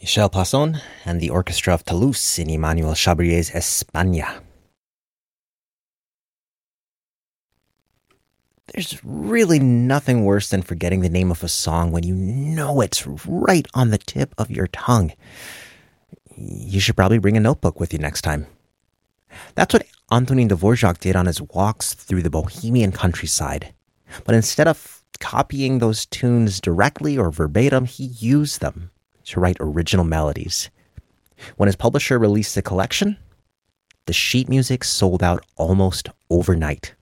Michel Passon and the Orchestra of Toulouse in Emmanuel Chabrier's España. There's really nothing worse than forgetting the name of a song when you know it's right on the tip of your tongue. You should probably bring a notebook with you next time. That's what Antonin Dvorak did on his walks through the Bohemian countryside. But instead of copying those tunes directly or verbatim, he used them to write original melodies. When his publisher released the collection, the sheet music sold out almost overnight.